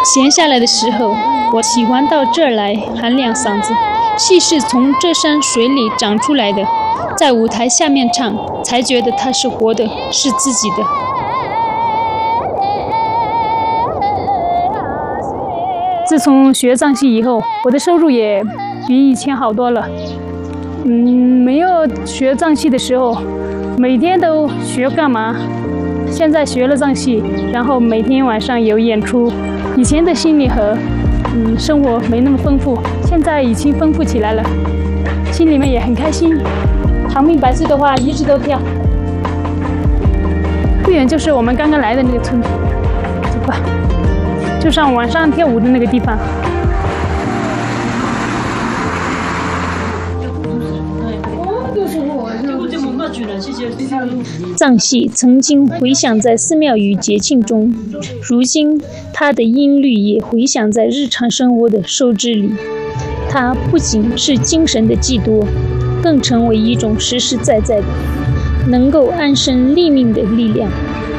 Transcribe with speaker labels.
Speaker 1: 闲下来的时候，我喜欢到这儿来喊两嗓子。戏是从这山水里长出来的，在舞台下面唱，才觉得它是活的，是自己的。自从学藏戏以后，我的收入也比以前好多了。没有学藏戏的时候，每天都学干嘛？现在学了藏戏，然后每天晚上有演出。以前的心理和生活没那么丰富，现在已经丰富起来了，心里面也很开心。长命百岁的话，一直都跳。不远就是我们刚刚来的那个村子，走吧，就上晚上跳舞的那个地方。藏戏曾经回响在寺庙与节庆中，如今它的音律也回响在日常生活的收支里。它不仅是精神的寄托，更成为一种实实在在的能够安身立命的力量。